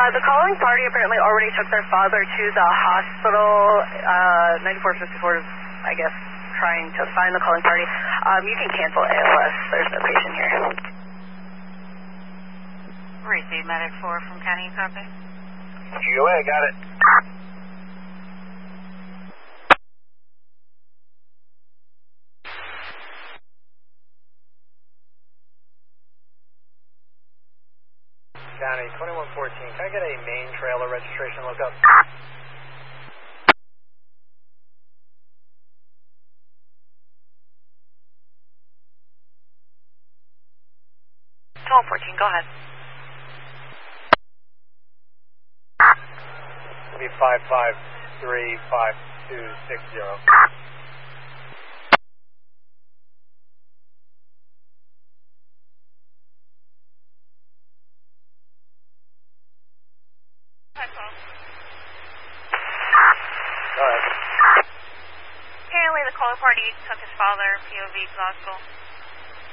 The calling party apparently already took their father to the hospital. 9454 is, I guess, trying to find the calling party. You can cancel ALS. There's no patient here. Receive medic 4 from County, copy. UA, got it. County 2114, can I get a main trailer registration lookup? 1214, go ahead. It'll be 5535260. Apparently the caller party took his father, POV, to the hospital.